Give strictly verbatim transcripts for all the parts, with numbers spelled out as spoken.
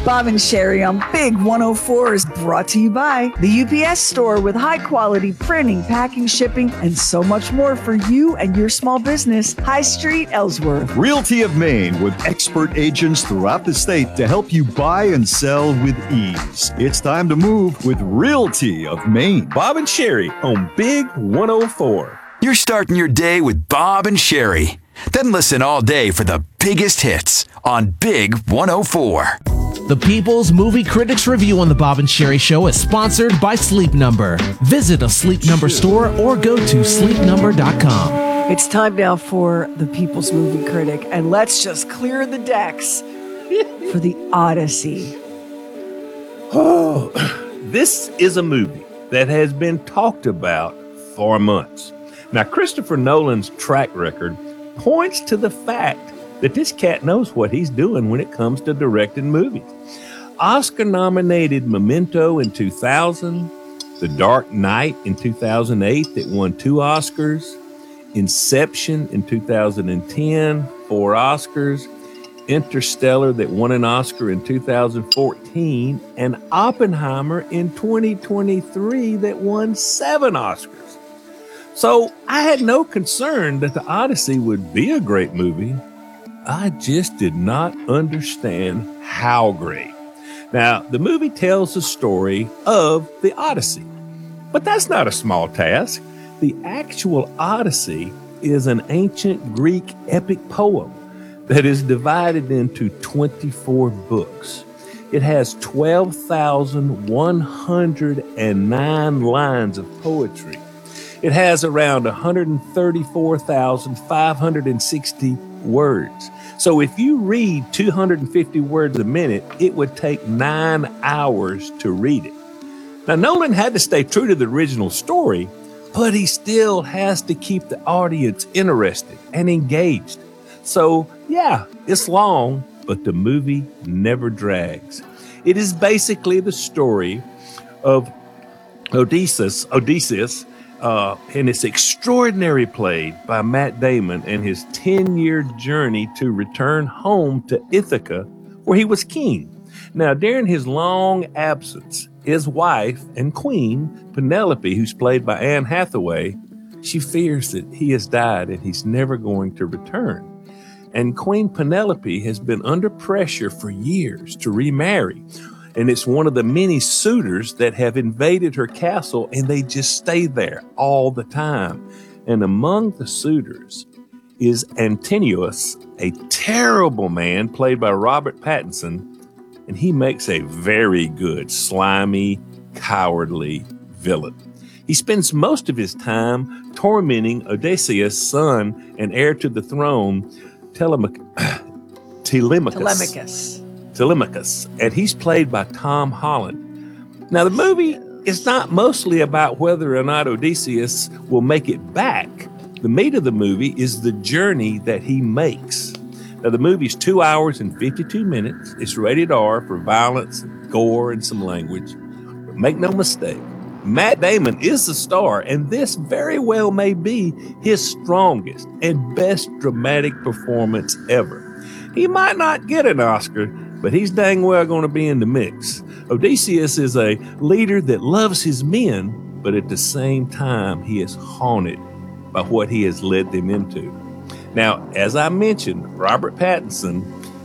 Bob and Sherry on Big one oh four is brought to you by the U P S store with high quality printing, packing, shipping, and so much more for you and your small business. High Street, Ellsworth. Realty of Maine with expert agents throughout the state to help you buy and sell with ease. It's time to move with Realty of Maine. Bob and Sherry on Big one oh four. You're starting your day with Bob and Sherry. Then listen all day for the biggest hits on Big one oh four. The People's Movie Critics Review on the Bob and Sherry Show is sponsored by Sleep Number. Visit a Sleep Number store or go to sleep number dot com. It's time now for the People's Movie Critic, and let's just clear the decks for the Odyssey. Oh, this is a movie that has been talked about for months. Now, Christopher Nolan's track record points to the fact that this cat knows what he's doing when it comes to directing movies. Oscar-nominated Memento in two thousand, The Dark Knight in two thousand eight that won two Oscars, Inception in two thousand ten, four Oscars, Interstellar that won an Oscar in two thousand fourteen, and Oppenheimer in twenty twenty-three that won seven Oscars. So I had no concern that The Odyssey would be a great movie. I just did not understand how great. Now, the movie tells the story of the Odyssey, but that's not a small task. The actual Odyssey is an ancient Greek epic poem that is divided into twenty-four books. It has twelve thousand one hundred nine lines of poetry. It has around one hundred thirty-four thousand five hundred sixty words. So if you read two hundred fifty words a minute, it would take nine hours to read it. Now, Nolan had to stay true to the original story, but he still has to keep the audience interested and engaged. So, yeah, it's long, but the movie never drags. It is basically the story of Odysseus, Odysseus, Uh, and it's extraordinary played by Matt Damon and his ten-year journey to return home to Ithaca, where he was king. Now, during his long absence, his wife and queen, Penelope, who's played by Anne Hathaway, she fears that he has died and he's never going to return. And Queen Penelope has been under pressure for years to remarry. And it's one of the many suitors that have invaded her castle, and they just stay there all the time. And among the suitors is Antinoüs, a terrible man played by Robert Pattinson, and he makes a very good, slimy, cowardly villain. He spends most of his time tormenting Odysseus' son and heir to the throne, Telemac- Telemachus. Telemachus. Telemachus, and he's played by Tom Holland. Now, the movie is not mostly about whether or not Odysseus will make it back. The meat of the movie is the journey that he makes. Now, the movie's two hours and fifty-two minutes. It's rated R for violence, gore, and some language. But make no mistake, Matt Damon is the star, and this very well may be his strongest and best dramatic performance ever. He might not get an Oscar, but he's dang well going to be in the mix. Odysseus is a leader that loves his men, but at the same time, he is haunted by what he has led them into. Now, as I mentioned, Robert Pattinson,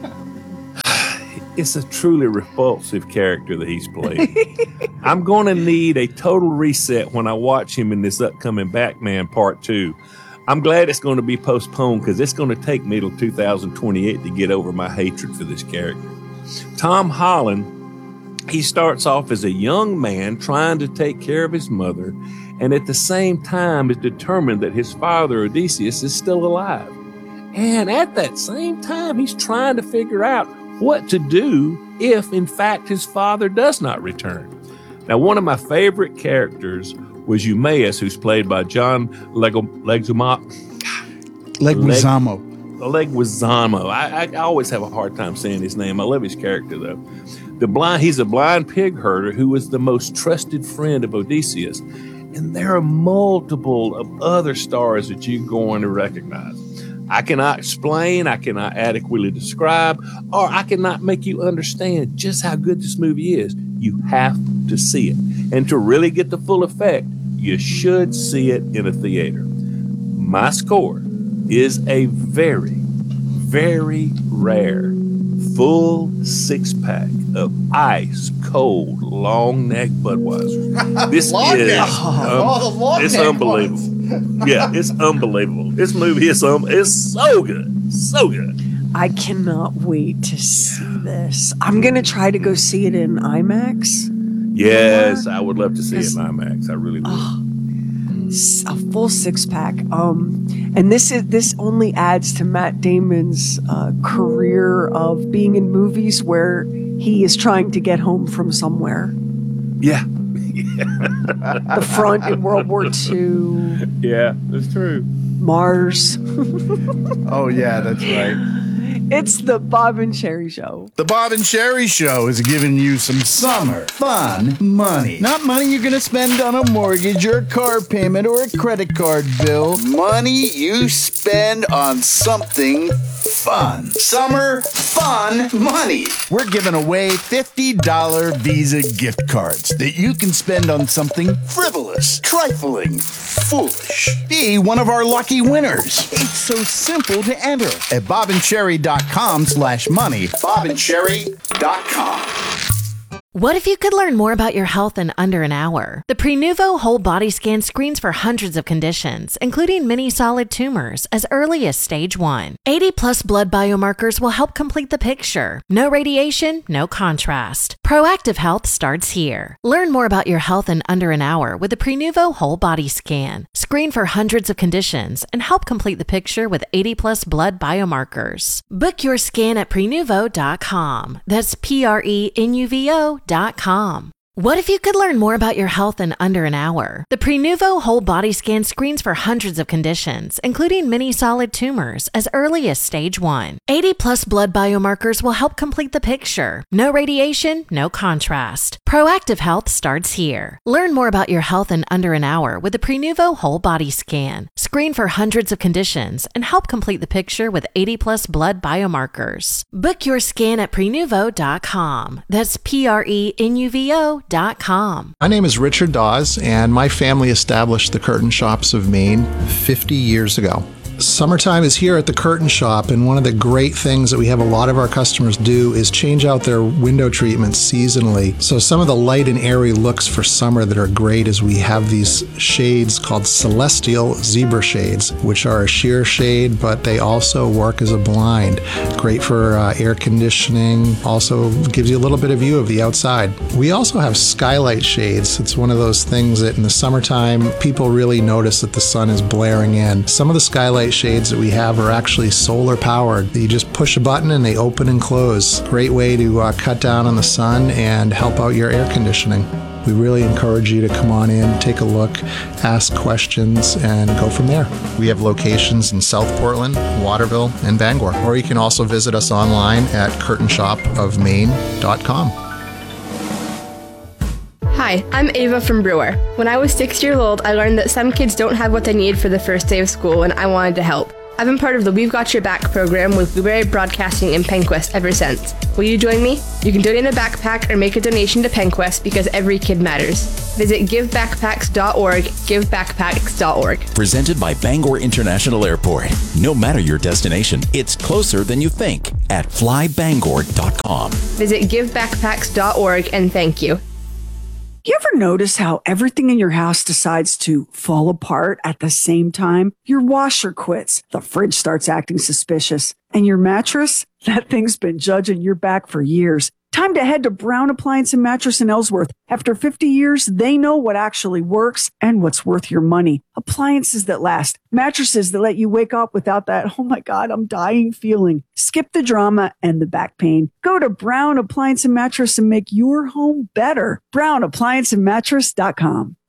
it's a truly repulsive character that he's played. I'm going to need a total reset when I watch him in this upcoming Batman Part two. I'm glad it's going to be postponed because it's going to take me till two thousand twenty-eight to get over my hatred for this character. Tom Holland, he starts off as a young man trying to take care of his mother, and at the same time is determined that his father, Odysseus, is still alive. And at that same time, he's trying to figure out what to do if, in fact, his father does not return. Now, one of my favorite characters was Eumaeus, who's played by John Lego- Leguizamo. Leguizamo. Leguizamo. I, I always have a hard time saying his name. I love his character, though. The blind, he's a blind pig herder who is the most trusted friend of Odysseus. And there are multiple of other stars that you're going to recognize. I cannot explain, I cannot adequately describe, or I cannot make you understand just how good this movie is. You have to see it. And to really get the full effect, you should see it in a theater. My Score is a very, very rare full six-pack of ice cold long neck Budweiser. This Long is neck. um, Oh, the long it's neck unbelievable. Yeah, it's unbelievable. This movie is um, it's so good, so good. I cannot wait to see this. I'm going to try to go see it in IMAX. Yes, I would love to see it in IMAX. I really would. Oh, s- a full six pack. Um, and this is this only adds to Matt Damon's uh, career of being in movies where he is trying to get home from somewhere. Yeah. The front in World War Two, Yeah, that's true. Mars. Oh, yeah, that's right. It's the Bob and Sherry Show. The Bob and Sherry Show is giving you some summer fun money. Not money you're going to spend on a mortgage or a car payment or a credit card bill. Money you spend on something fun. Summer fun money. We're giving away fifty dollars Visa gift cards that you can spend on something frivolous, trifling, foolish. Be one of our lucky winners. It's so simple to enter at bobandsherry.com slash money. bobandsherry dot com. What if you could learn more about your health in under an hour? The Prenuvo Whole Body Scan screens for hundreds of conditions, including many solid tumors, as early as stage one. eighty plus blood biomarkers will help complete the picture. No radiation, no contrast. Proactive health starts here. Learn more about your health in under an hour with the Prenuvo Whole Body Scan. Screen for hundreds of conditions and help complete the picture with eighty plus blood biomarkers. Book your scan at prenuvo dot com. That's P R E N U V O dot com. What if you could learn more about your health in under an hour? The Prenuvo Whole Body Scan screens for hundreds of conditions, including many solid tumors, as early as stage one. eighty plus blood biomarkers will help complete the picture. No radiation, no contrast. Proactive health starts here. Learn more about your health in under an hour with the Prenuvo Whole Body Scan. Screen for hundreds of conditions and help complete the picture with eighty plus blood biomarkers. Book your scan at prenuvo dot com. That's P R E N U V O dot com. My name is Richard Dawes, and my family established the Curtain Shops of Maine fifty years ago. Summertime is here at the Curtain Shop, and one of the great things that we have a lot of our customers do is change out their window treatments seasonally. So some of the light and airy looks for summer that are great is we have these shades called Celestial Zebra Shades, which are a sheer shade, but they also work as a blind. Great for uh, air conditioning, also gives you a little bit of view of the outside. We also have skylight shades. It's one of those things that in the summertime, people really notice that the sun is blaring in. Some of the skylight shades that we have are actually solar powered. You just push a button and they open and close. Great way to uh, cut down on the sun and help out your air conditioning. We really encourage you to come on in, take a look, ask questions, and go from there. We have locations in South Portland, Waterville, and Bangor. Or you can also visit us online at curtain shop of maine dot com. Hi, I'm Ava from Brewer. When I was six years old, I learned that some kids don't have what they need for the first day of school, and I wanted to help. I've been part of the We've Got Your Back program with Blueberry Broadcasting and PennQuest ever since. Will you join me? You can donate a backpack or make a donation to PennQuest because every kid matters. Visit give backpacks dot org, give backpacks dot org. Presented by Bangor International Airport. No matter your destination, it's closer than you think at fly bangor dot com. Visit give backpacks dot org and thank you. You ever notice how everything in your house decides to fall apart at the same time? Your washer quits, the fridge starts acting suspicious, and your mattress? That thing's been judging your back for years. Time to head to Brown Appliance and Mattress in Ellsworth. After fifty years, they know what actually works and what's worth your money. Appliances that last. Mattresses that let you wake up without that, oh my God, I'm dying feeling. Skip the drama and the back pain. Go to Brown Appliance and Mattress and make your home better. brown appliance and mattress dot com.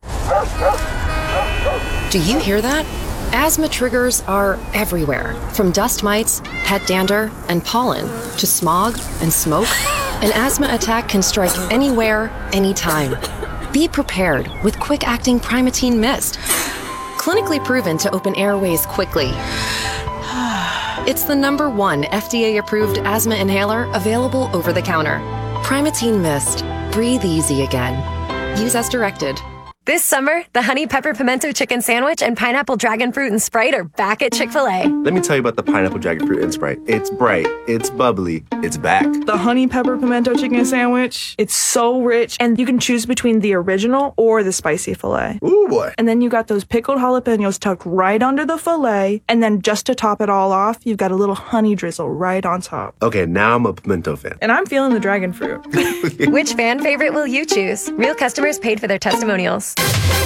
Do you hear that? Asthma triggers are everywhere, from dust mites, pet dander, and pollen, to smog and smoke. An asthma attack can strike anywhere, anytime. Be prepared with quick-acting Primatene Mist. Clinically proven to open airways quickly It's the number one F D A-approved asthma inhaler available over the counter. Primatene Mist. Breathe easy again. Use as directed. This summer, the Honey Pepper Pimento Chicken Sandwich and Pineapple Dragon Fruit and Sprite are back at Chick-fil-A. Let me tell you about the Pineapple Dragon Fruit and Sprite. It's bright, it's bubbly, it's back. The Honey Pepper Pimento Chicken Sandwich, it's so rich, and you can choose between the original or the spicy filet. Ooh, boy. And then you got those pickled jalapenos tucked right under the filet, and then just to top it all off, you've got a little honey drizzle right on top. Okay, now I'm a pimento fan. And I'm feeling the dragon fruit. Which fan favorite will you choose? Real customers paid for their testimonials.